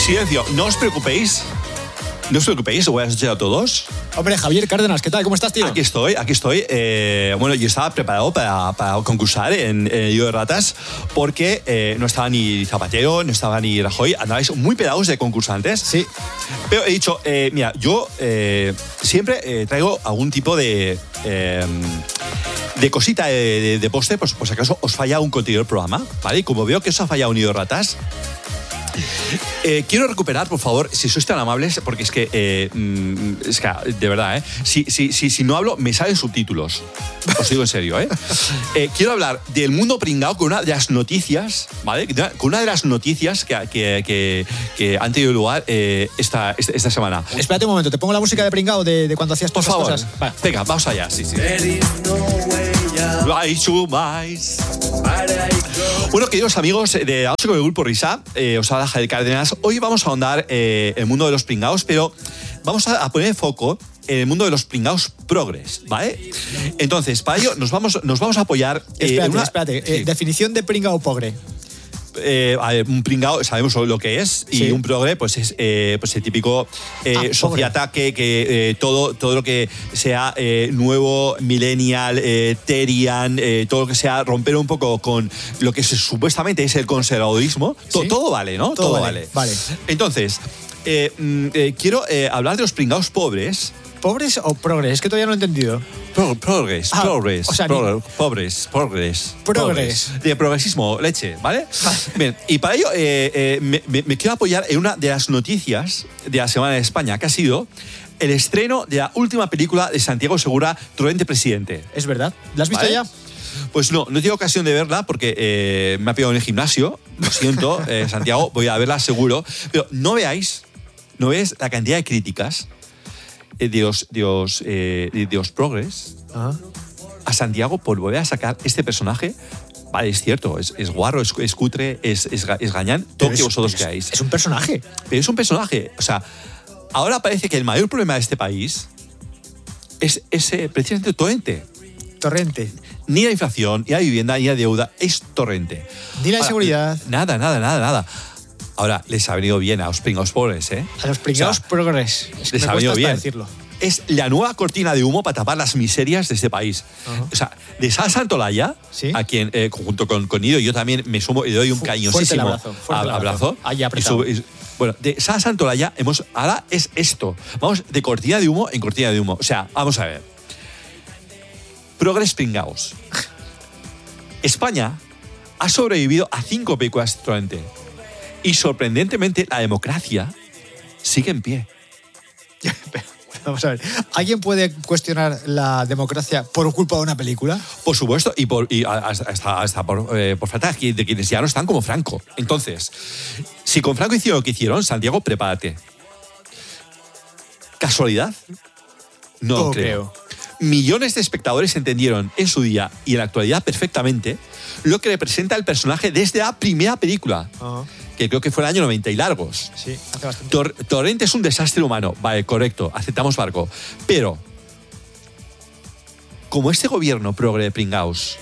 Silencio, no os preocupéis. No os preocupéis, buenas noches a todos. Hombre, Javier Cárdenas, ¿qué tal? ¿Cómo estás, tío? Aquí estoy. Bueno, yo estaba preparado para concursar en Lío de Ratas porque no estaba ni Zapatero, no estaba ni Rajoy. Andabais muy pedados de concursantes. Sí. Pero he dicho, mira, yo siempre traigo algún tipo de cosita de postre, pues si acaso os falla un contenido del programa, ¿vale? Y como veo que os ha fallado un Lío de Ratas, quiero recuperar, por favor, si sois tan amables, porque es que de verdad, si no hablo, me salen subtítulos. Os digo en serio, quiero hablar del mundo pringao con una de las noticias, ¿vale? Con una de las noticias que han tenido lugar esta semana. Espérate un momento, te pongo la música de pringao de cuando hacías todas esas cosas. Por favor, venga, vamos allá, sí. Bueno, queridos amigos de Anoche con el Grupo Risa, os habla Javier Cárdenas. Hoy vamos a ahondar el mundo de los pringaos, pero vamos a poner foco en el mundo de los pringaos progres, ¿vale? Entonces, para ello nos vamos a apoyar... Espérate. Sí. Definición de pringao progre. A ver, un pringao sabemos lo que es, y un progre pues es pues el típico sociata que todo lo que sea nuevo, millennial, terian, todo lo que sea romper un poco con lo que supuestamente es el conservadurismo. ¿Sí? Todo vale, ¿no? Todo vale. Entonces, quiero hablar de los pringaos pobres. ¿Pobres o progres? Es que todavía no he entendido. Progres. De progresismo, leche, ¿vale? Bien, y para ello me quiero apoyar en una de las noticias de la Semana de España, que ha sido el estreno de la última película de Santiago Segura, Torrente Presidente. Es verdad. ¿La has visto ya? Pues no he tenido ocasión de verla porque me ha pillado en el gimnasio. Lo siento, Santiago, voy a verla seguro. Pero no veáis la cantidad de críticas Dios progres a Santiago por volver a sacar este personaje. Vale, es cierto, es guarro, es cutre, es gañán, todo lo que vosotros queráis. Es un personaje. Pero es un personaje. O sea, ahora parece que el mayor problema de este país es precisamente Torrente. Ni la inflación, ni la vivienda, ni la deuda, es Torrente. Ni la inseguridad. Nada. Ahora, les ha venido bien a los pringaos pobres, ¿eh? A los pringaos progres. Es que les ha venido bien decirlo. Es la nueva cortina de humo para tapar las miserias de este país. O sea, de Sara Santolaya, a quien, junto con Nido, yo también me sumo y le doy un cariñosísimo abrazo. Ahí apretado. Bueno, de Sara Santolaya ahora es esto. Vamos de cortina de humo en cortina de humo. O sea, vamos a ver. Progres pringaos. España ha sobrevivido a 5 películas Torrente. Y sorprendentemente, la democracia sigue en pie. Vamos a ver, ¿alguien puede cuestionar la democracia por culpa de una película? Por supuesto, y hasta por falta de quienes ya no están, como Franco. Entonces, si con Franco hicieron lo que hicieron, Santiago, prepárate. ¿Casualidad? No creo. Millones de espectadores entendieron en su día y en la actualidad perfectamente lo que representa el personaje desde la primera película. Que creo que fue el año 90 y largos. Sí, hace bastante. Torrente es un desastre humano. Vale, correcto, aceptamos barco. Pero, como este gobierno progre de pringaos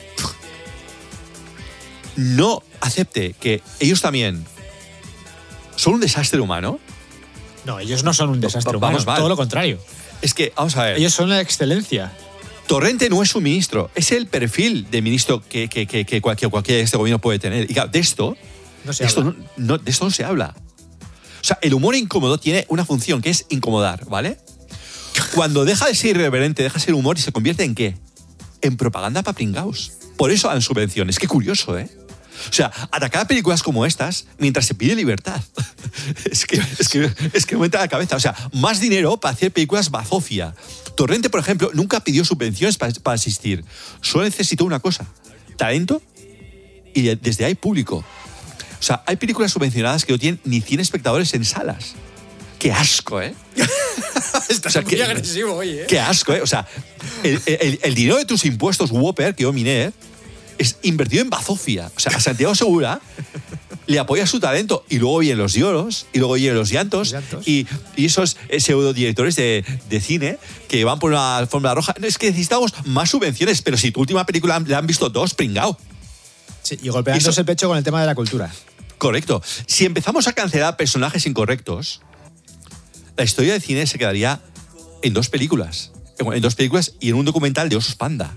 no acepte que ellos también son un desastre humano... No, ellos no son un desastre humano, todo lo contrario. Es que, vamos a ver... Ellos son la excelencia. Torrente no es un ministro, es el perfil de ministro que cualquiera de este gobierno puede tener. Y claro, de esto no se habla. O sea, el humor incómodo tiene una función que es incomodar, ¿vale? Cuando deja de ser irreverente, deja de ser humor y se convierte ¿en qué? En propaganda para pringaos. Por eso dan subvenciones. Qué curioso, ¿eh? O sea, atacar a películas como estas mientras se pide libertad. es que me entra a la cabeza. O sea, más dinero para hacer películas bazofia. Torrente, por ejemplo, nunca pidió subvenciones para asistir. Solo necesitó una cosa: talento, y desde ahí público. O sea, hay películas subvencionadas que no tienen ni 100 espectadores en salas. ¡Qué asco, eh! Estás muy agresivo hoy, ¿eh? ¡Qué asco, eh! O sea, el dinero de tus impuestos, Whopper, que yo miné, es invertido en bazofia. O sea, a Santiago Segura le apoya su talento y luego vienen los lloros y luego vienen los llantos. Y esos pseudo directores de cine que van por una alfombra roja. No, es que necesitamos más subvenciones, pero si tu última película la han visto 2, pringao. Sí, y golpeándose el pecho con el tema de la cultura. Correcto. Si empezamos a cancelar personajes incorrectos, la historia del cine se quedaría en 2 películas. En 2 películas y en un documental de osos panda.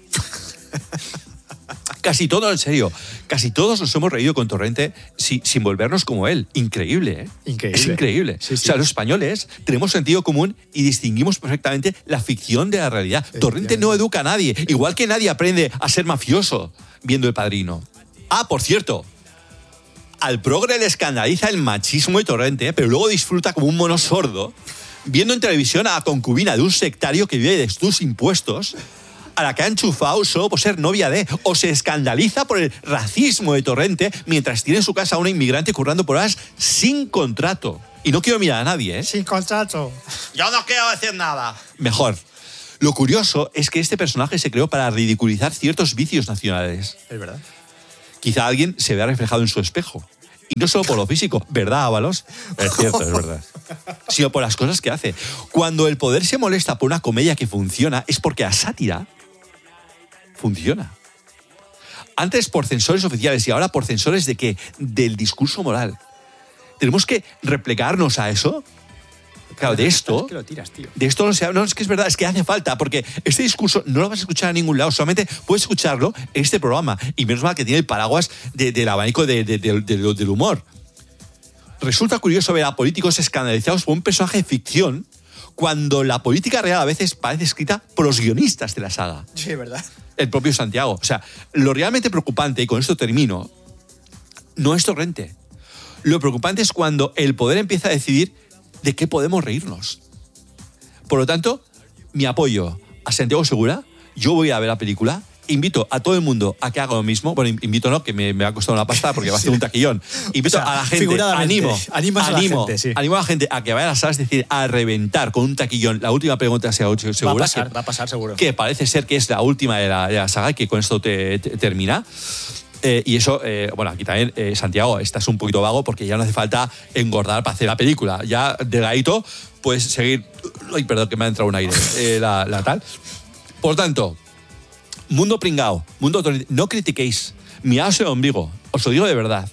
Casi todo, en serio. Casi todos nos hemos reído con Torrente sin volvernos como él. Increíble, ¿eh? Increíble. Es increíble. Sí, sí. O sea, los españoles tenemos sentido común y distinguimos perfectamente la ficción de la realidad. Torrente no educa a nadie. Igual que nadie aprende a ser mafioso viendo El Padrino. Ah, por cierto, al progre le escandaliza el machismo de Torrente, pero luego disfruta como un mono sordo viendo en televisión a la concubina de un sectario que vive de tus impuestos, a la que ha enchufado solo por ser novia de, o se escandaliza por el racismo de Torrente mientras tiene en su casa a una inmigrante currando por horas sin contrato. Y no quiero mirar a nadie, ¿eh? Sin contrato. Yo no quiero decir nada. Mejor. Lo curioso es que este personaje se creó para ridiculizar ciertos vicios nacionales. Es verdad. Quizá alguien se vea reflejado en su espejo. Y no solo por lo físico, ¿verdad, Ábalos? Es cierto, es verdad. Sino por las cosas que hace. Cuando el poder se molesta por una comedia que funciona, es porque la sátira funciona. Antes por censores oficiales y ahora por censores ¿de qué? Del discurso moral. Tenemos que replegarnos a eso. Claro, de esto... Es que lo tiras, tío. De esto no se habla. No, es que es verdad, es que hace falta, porque este discurso no lo vas a escuchar a ningún lado, solamente puedes escucharlo en este programa. Y menos mal que tiene el paraguas del abanico del humor. Resulta curioso ver a políticos escandalizados por un personaje de ficción cuando la política real a veces parece escrita por los guionistas de la saga. Sí, es verdad. El propio Santiago. O sea, lo realmente preocupante, y con esto termino, no es Torrente. Lo preocupante es cuando el poder empieza a decidir de qué podemos reírnos. Por lo tanto, mi apoyo a Santiago Segura, yo voy a ver la película, invito a todo el mundo a que haga lo mismo. Bueno, invito no, que me ha costado una pasta porque va a ser un taquillón. Invito a la gente, animo a la gente a que vaya a las salas, es decir, a reventar con un taquillón. La última pregunta sea Segura. Va a pasar seguro. Que parece ser que es la última de la saga y que con esto termina. Y eso, bueno, aquí también, Santiago, estás un poquito vago porque ya no hace falta engordar para hacer la película. Ya delgadito puedes seguir... Ay, perdón, que me ha entrado un aire. La tal. Por lo tanto, mundo pringao, mundo autoritario, no critiquéis. Miraos el ombligo, os lo digo de verdad.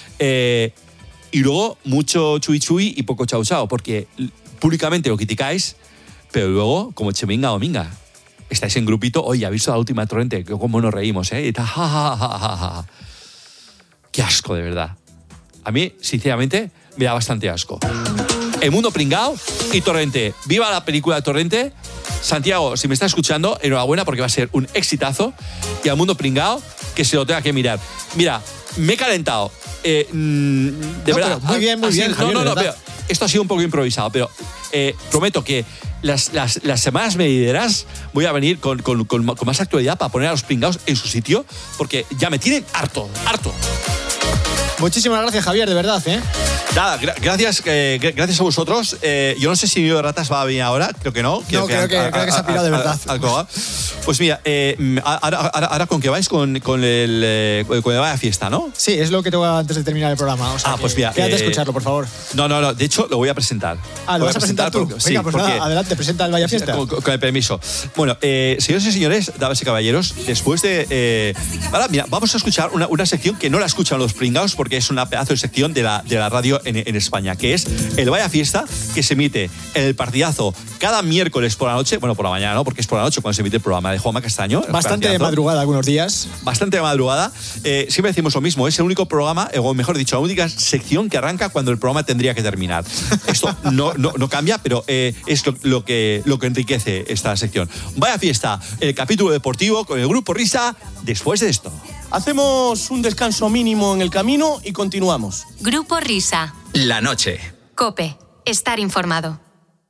Y luego, mucho chui chui y poco chau chau, porque públicamente lo criticáis, pero luego, como cheminga o minga, estáis en grupito, oye, ¿has visto la última Torrente? Cómo nos reímos, ¿eh? Y tal, ja, ja, ja, ja, ja. Qué asco, de verdad. A mí, sinceramente, me da bastante asco. El mundo pringao y Torrente. ¡Viva la película de Torrente! Santiago, si me estás escuchando, enhorabuena porque va a ser un exitazo. Y al mundo pringao, que se lo tenga que mirar. Mira, me he calentado. De verdad. Muy bien, Javier, pero esto ha sido un poco improvisado, pero prometo que las semanas venideras voy a venir con más actualidad para poner a los pringaos en su sitio, porque ya me tienen harto. Muchísimas gracias, Javier, de verdad, ¿eh? Nada, gracias a vosotros. Yo no sé si Nido de Ratas va a venir ahora, creo que no. Creo que se ha pirado de verdad. Pues mira, ahora con que vais con el Vaya Fiesta, ¿no? Sí, es lo que tengo antes de terminar el programa. O sea, pues mira. Quédate a escucharlo, por favor. No, de hecho lo voy a presentar. ¿Lo vas a presentar tú? Sí, venga, pues nada, adelante, presenta el Vaya Fiesta. Con el permiso. Bueno, señores y señores, damas y caballeros, después de... ahora, mira, vamos a escuchar una sección que no la escuchan los pringaos porque es una pedazo de sección de la radio en España, que es el Vaya Fiesta, que se emite en el Partidazo cada miércoles por la noche, bueno, por la mañana, ¿no? Porque es por la noche cuando se emite el programa de Juanma Castaño. Bastante de madrugada algunos días. Bastante de madrugada. Siempre decimos lo mismo, es el único programa, o mejor dicho, la única sección que arranca cuando el programa tendría que terminar. Esto no cambia, pero es lo que enriquece esta sección. Vaya Fiesta, el capítulo deportivo con el Grupo Risa, después de esto. Hacemos un descanso mínimo en el camino y continuamos. Grupo Risa. La noche. COPE. Estar informado.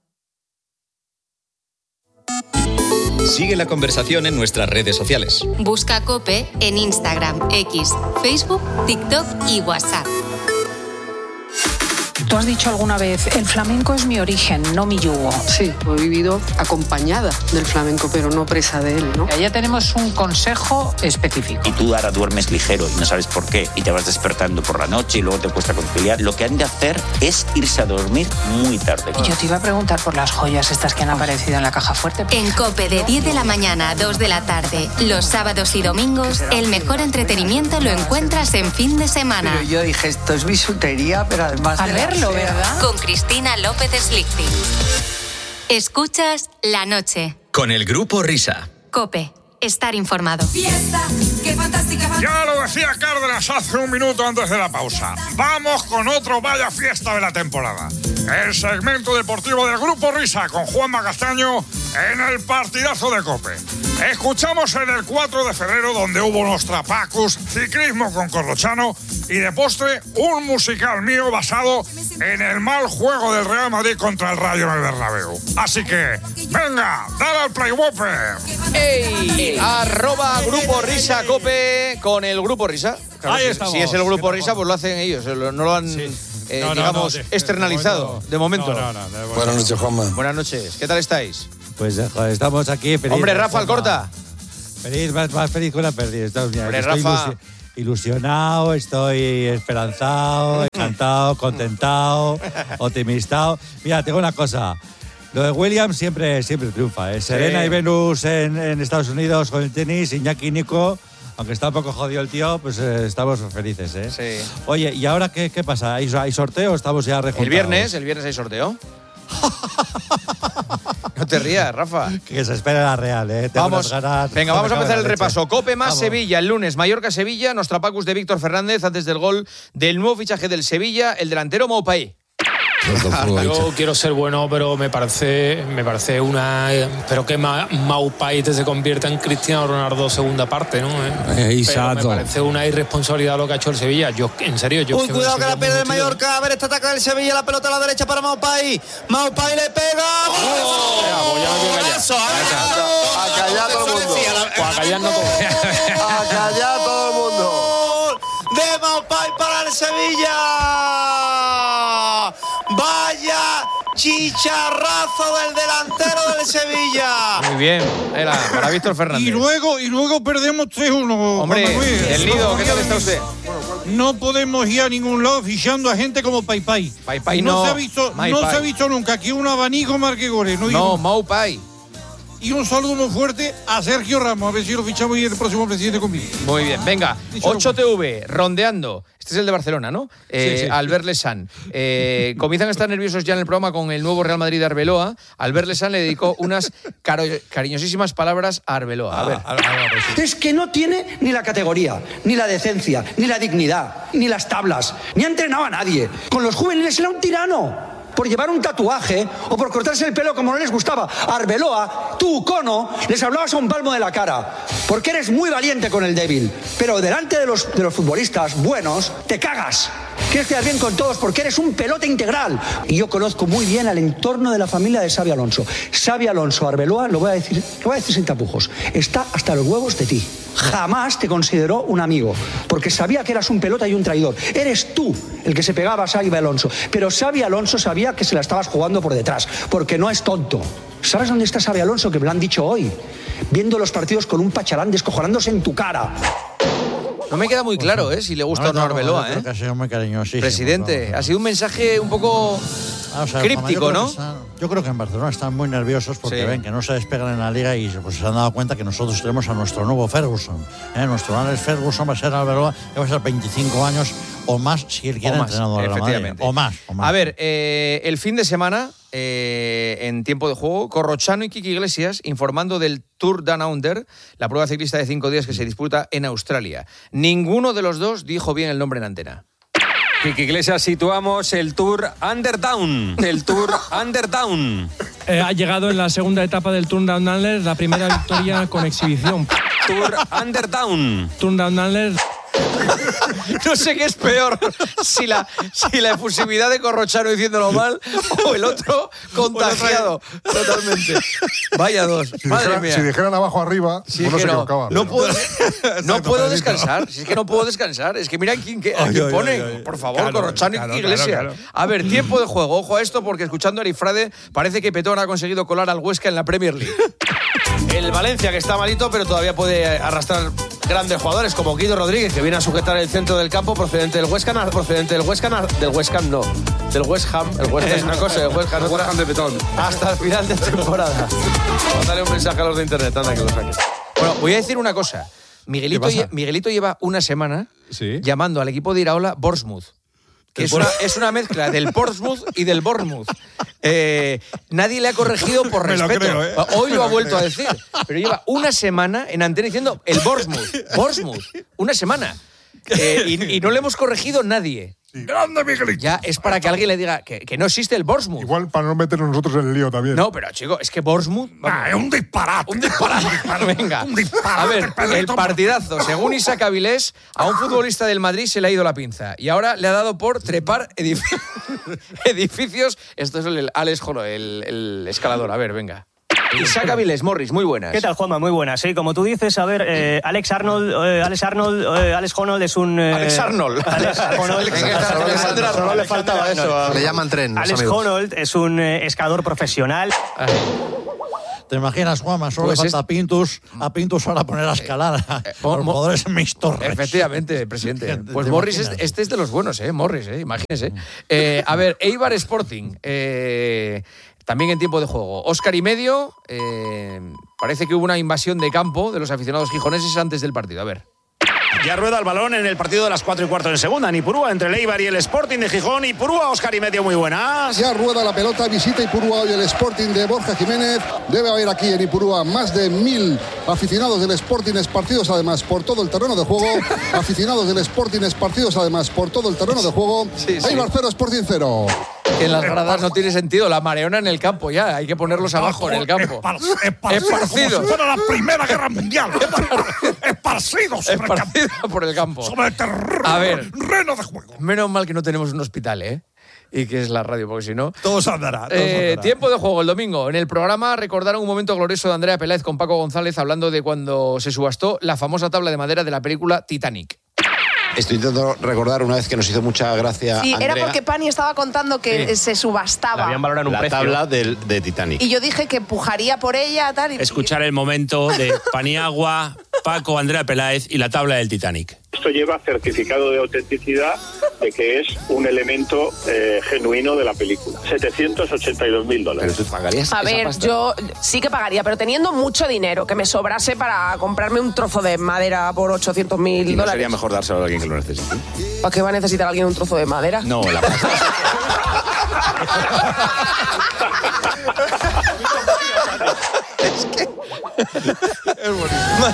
Sigue la conversación en nuestras redes sociales. Busca COPE en Instagram, X, Facebook, TikTok y WhatsApp. Tú has dicho alguna vez, el flamenco es mi origen, no mi yugo. Sí, he vivido acompañada del flamenco, pero no presa de él, ¿no? Ya tenemos un consejo específico. Y tú ahora duermes ligero y no sabes por qué, y te vas despertando por la noche y luego te cuesta conciliar. Lo que han de hacer es irse a dormir muy tarde. Y yo te iba a preguntar por las joyas estas que han aparecido en la caja fuerte. En COPE de 10 de la mañana a 2 de la tarde, los sábados y domingos, el mejor entretenimiento lo encuentras en fin de semana. Pero yo dije, esto es bisutería, pero además a verlo, ¿verdad? Con Cristina López Slichting. Escuchas La Noche. Con el Grupo Risa. COPE. Estar informado. Fiesta, qué fantástica. Ya lo decía Cárdenas hace un minuto antes de la pausa. Vamos con otro Vaya Fiesta de la temporada. El segmento deportivo del Grupo Risa con Juanma Castaño en el partidazo de COPE. Escuchamos en el 4 de febrero donde hubo unos trapacus, ciclismo con Corrochano y de postre un musical mío basado en el mal juego del Real Madrid contra el Rayo en el Bernabéu. Así que, venga, dale al play, Whopper. ¡Ey! @ Grupo Risa COPE con el Grupo Risa. Claro, Ahí estamos. Si es el Grupo Risa, pues lo hacen ellos, no lo han, externalizado de momento. Buenas noches, Juanma. Buenas noches, ¿qué tal estáis? Pues estamos aquí felices. Hombre, Rafa Alcorta. Feliz, más feliz que una perdida. Estoy Rafa. Ilusionado, estoy esperanzado, encantado, contentado, optimistado. Mira, tengo una cosa. Lo de Williams siempre triunfa. Serena y Venus en Estados Unidos con el tenis, Iñaki y Nico, aunque está un poco jodido el tío, pues estamos felices, ¿eh? Sí. Oye, ¿y ahora qué pasa? ¿Hay sorteo o estamos ya rejuntados? El viernes hay sorteo. No te rías, Rafa. Que se espera la Real, ¿eh? Vamos a empezar el repaso. COPE más Sevilla, el lunes, Mallorca-Sevilla, Nostrapacus de Víctor Fernández antes del gol del nuevo fichaje del Sevilla, el delantero Maupay. Yo quiero ser bueno, pero me parece una... Espero que Maupay se convierta en Cristiano Ronaldo segunda parte, ¿no? Pero me parece una irresponsabilidad lo que ha hecho el Sevilla. Uy, cuidado que la pierde el Mallorca. A ver, este ataque del Sevilla, la pelota a la derecha para Maupay. Maupay le pega. A callar todo el mundo. A callar todo el mundo. De Maupay para el Sevilla. Vaya chicharrazo del delantero del Sevilla. Muy bien, era para Víctor Fernández. Y luego perdemos 3-1. Hombre, el Nido, ¿qué tal está usted? No podemos ir a ningún lado fichando a gente como Paypay. Paypay no se ha visto nunca que un abanico marque goles. No, Maupay. Y un saludo muy fuerte a Sergio Ramos, a ver si lo fichamos y el próximo presidente conmigo. Muy bien, venga, 8TV, rondeando. Este es el de Barcelona, ¿no? Sí. Albert Lesan. Comienzan a estar nerviosos ya en el programa con el nuevo Real Madrid de Arbeloa. Albert Lesan le dedicó unas cariñosísimas palabras a Arbeloa. A ver. Es que no tiene ni la categoría, ni la decencia, ni la dignidad, ni las tablas, ni ha entrenado a nadie. Con los juveniles era un tirano. Por llevar un tatuaje o por cortarse el pelo como no les gustaba. Arbeloa, tú, Cono, les hablabas a un palmo de la cara. Porque eres muy valiente con el débil. Pero delante de los futbolistas buenos, te cagas. Quieres quedar bien con todos porque eres un pelote integral. Y yo conozco muy bien al entorno de la familia de Xabi Alonso. Xabi Alonso, Arbeloa, lo voy a decir sin tapujos, está hasta los huevos de ti. Jamás te consideró un amigo, porque sabía que eras un pelota y un traidor. Eres tú el que se pegaba a Xabi Alonso. Pero Xabi Alonso sabía que se la estabas jugando por detrás, porque no es tonto. ¿Sabes dónde está Xabi Alonso? Que me lo han dicho hoy. Viendo los partidos con un pacharán descojonándose en tu cara. No me queda muy claro, si le gusta o no Arbeloa, Creo que ha sido muy cariñosísimo. Presidente, ha sido un mensaje un poco críptico, ¿no? Yo creo que en Barcelona están muy nerviosos porque ven que no se despegan en la liga y pues se han dado cuenta que nosotros tenemos a nuestro nuevo Ferguson. Nuestro Alex Ferguson va a ser Arbeloa, que va a ser 25 años o más si él quiere entrenador de la Madrid. O más. A ver, el fin de semana, en tiempo de juego, Corrochano y Kiki Iglesias informando del Tour Down Under, la prueba ciclista de 5 días que se disputa en Australia. Ninguno de los dos dijo bien el nombre en antena. Kiki Iglesias, situamos el Tour Underdown. Ha llegado en la segunda etapa del Tour Down Under, la primera victoria con exhibición. Tour Underdown. Tour Down Under. No sé qué es peor, si la efusividad de Corrochano diciéndolo mal o el otro contagiado totalmente. Vaya dos. Madre mía. Si dijeran abajo arriba, Sí, uno que se no, equivocaba. no puedo descansar. Si es que no puedo descansar. Es que mira quién pone. Por favor, Corrochano y Iglesias. claro. A ver, tiempo de juego. Ojo a esto porque escuchando a Arifrade parece que Petón ha conseguido colar al Huesca en la Premier League. El Valencia, que está malito, pero todavía puede arrastrar grandes jugadores como Guido Rodríguez, que viene a sujetar el centro del campo procedente del West Ham. Del West Ham. El West Ham es una cosa, el West Ham otra. de Petón. Hasta el final de temporada. Vamos a darle un mensaje a los de internet, anda que lo saques. Bueno, voy a decir una cosa. Miguelito lleva una semana llamando al equipo de Iraola Bournemouth. Que es una mezcla del Portsmouth y del Bournemouth. Nadie le ha corregido por respeto. Hoy lo ha vuelto a decir. Pero lleva una semana en antena diciendo el Bournemouth. Una semana. Y no le hemos corregido nadie. ¡Grande, Miguelito! Ya es para que alguien le diga que no existe el Bournemouth. Igual para no meternos nosotros en el lío también. No, pero chico, es que Bournemouth... Es un disparate. Un disparate. Venga. Un disparate, A ver, Pedrito. el partidazo. Según Isaac Avilés, a un futbolista del Madrid se le ha ido la pinza. Y ahora le ha dado por trepar edificios. Esto es el Alex Jono, el escalador. A ver, venga. Isaac Avilés, Morris, muy buenas. ¿Qué tal, Juanma? Muy buenas. Sí, como tú dices, a ver, Alex Honnold es un... Alex Arnold. Solo le faltaba eso. Le llaman tren. Alex Honnold es un escalador profesional. ¿Te imaginas, Juanma? Solo Pues le falta a Pintus ahora poner a escalar a los jugadores en mis torres. Efectivamente, presidente. Pues Morris, este es de los buenos, Morris, imagínese. A ver, Eibar Sporting. También en tiempo de juego. Óscar y medio. Parece que hubo una invasión de campo de los aficionados gijoneses antes del partido. A ver. Ya rueda el balón en el partido de las 4:15 en segunda. Ipurúa entre el Eibar y el Sporting de Gijón. Ipurúa, Óscar y medio, muy buenas. Ya rueda la pelota, visita Ipurúa hoy el Sporting de Borja Jiménez. Debe haber aquí en Ipurúa más de 1000 aficionados del Sporting esparcidos además por todo el terreno de juego. Aficionados del Sporting esparcidos además por todo el terreno de juego. Eibar 0, Sporting 0. En las gradas no tiene sentido. La mareona en el campo ya. Hay que ponerlos abajo en el campo. Esparcidos. Como si fuera la Primera Guerra Mundial. Esparcidos por el campo. Sobre el terreno. A ver. Terreno de juego. Menos mal que no tenemos un hospital, y que es la radio, porque si no... Todo se andará. Tiempo de juego el domingo. En el programa recordaron un momento glorioso de Andrea Peláez con Paco González hablando de cuando se subastó la famosa tabla de madera de la película Titanic. Estoy intentando recordar una vez que nos hizo mucha gracia Sí, Andrea, era porque Pani estaba contando que se subastaba. La habían valorado en un la precio. tabla de Titanic. Y yo dije que pujaría por ella, tal. Escuchar el momento de Paniagua, Paco, Andrea Peláez y la tabla del Titanic. Esto lleva certificado de autenticidad de que es un elemento genuino de la película. $782,000. ¿Pero tú pagarías A esa ver, pasta? yo sí que pagaría, pero teniendo mucho dinero, que me sobrase para comprarme un trozo de madera por $800,000. ¿Y no sería mejor dárselo a alguien que lo necesite? ¿Para qué va a necesitar alguien un trozo de madera? No, la pasta. Es buenísimo.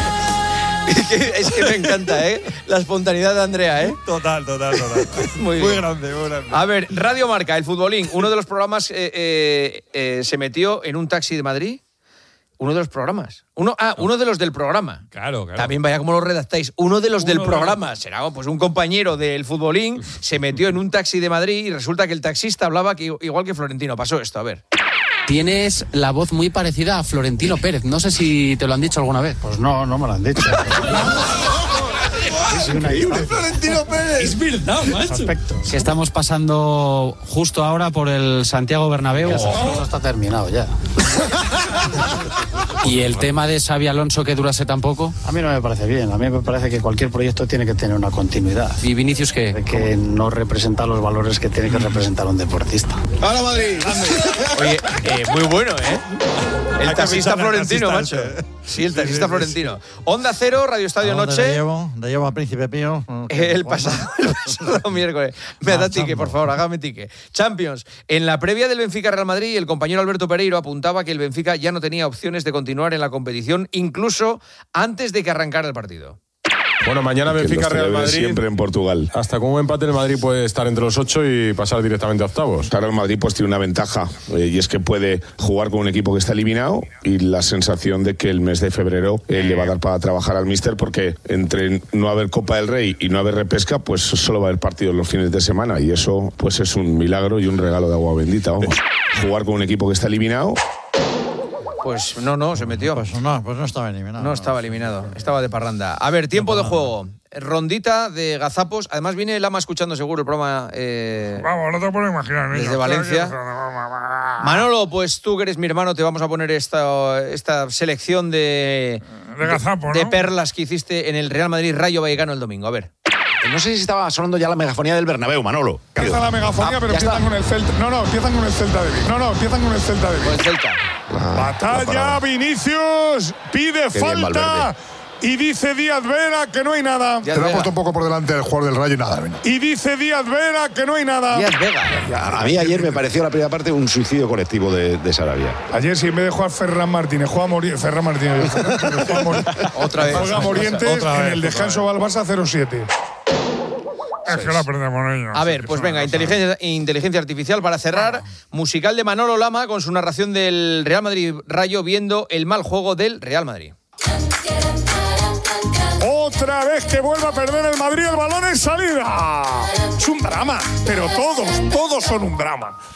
Es que me encanta, la espontaneidad de Andrea, Total. Muy grande. A ver, Radio Marca, el futbolín, uno de los programas se metió en un taxi de Madrid. Uno de los programas. Uno de los del programa. Claro. También vaya como lo redactáis. Uno de los del programa. Será pues un compañero del futbolín, se metió en un taxi de Madrid y resulta que el taxista hablaba igual que Florentino. Pasó esto, a ver. Tienes la voz muy parecida a Florentino Pérez. No sé si te lo han dicho alguna vez. Pues no me lo han dicho. Es increíble. Florentino Pérez. Es verdad, macho. Que estamos pasando justo ahora por el Santiago Bernabéu. No está terminado ya. Y el tema de Xabi Alonso que durase tan poco. A mí no me parece bien. A mí me parece que cualquier proyecto tiene que tener una continuidad. ¿Y Vinicius qué? De que no representa los valores que tiene que representar un deportista. ¡Ahora Madrid! Oye, muy bueno, El taxista florentino, macho. Sí, el taxista florentino. Onda Cero, Radio Estadio Noche. Te llevo a Príncipe Pío. El pasado miércoles. Me da tique, por favor, hágame tique. Champions. En la previa del Benfica-Real Madrid, el compañero Alberto Pereiro apuntaba que el Benfica ya no tenía opciones de continuar en la competición, incluso antes de que arrancara el partido. Bueno, mañana Benfica-Real Madrid. Siempre en Portugal. Hasta con un empate el Madrid puede estar entre los 8 y pasar directamente a octavos. Ahora el Madrid pues tiene una ventaja y es que puede jugar con un equipo que está eliminado y la sensación de que el mes de febrero le va a dar para trabajar al míster porque entre no haber Copa del Rey y no haber repesca pues solo va a haber partidos los fines de semana y eso pues es un milagro y un regalo de agua bendita, vamos. Jugar con un equipo que está eliminado. Pues no, se metió. Pues no estaba eliminado. No estaba eliminado, estaba de parranda. A ver, tiempo de juego. Rondita de gazapos. Además viene Lama escuchando seguro el programa. Vamos, no te puedo imaginar, niño. Desde Valencia. Manolo, pues tú que eres mi hermano, te vamos a poner esta selección de gazapo, ¿no? De perlas que hiciste en el Real Madrid Rayo Vallecano el domingo. A ver. No sé si estaba sonando ya la megafonía del Bernabéu, Manolo. Empieza la megafonía, pero empiezan con el Celta. No, empiezan con el Celta de Vigo. Empiezan con el Celta de Vigo. Con el Celta. Batalla, Vinicius, pide falta. Y dice Díaz Vera que no hay nada. Te lo ha puesto un poco por delante el jugador del Rayo y nada. Y dice Díaz Vera que no hay nada. Díaz Vega. A mí ayer me pareció la primera parte un suicidio colectivo de Sarabia. Ayer sí, en vez de jugar Ferran Martínez, juega Ferran Martínez. Otra vez. Juega Morientes en el descanso va al Barça 0-7. Es que la perdemos, niños. A ver, pues venga, inteligencia artificial para cerrar. Musical de Manolo Lama con su narración del Real Madrid Rayo viendo el mal juego del Real Madrid. Otra vez que vuelve a perder el Madrid, el balón en salida. Es un drama, pero todos son un drama.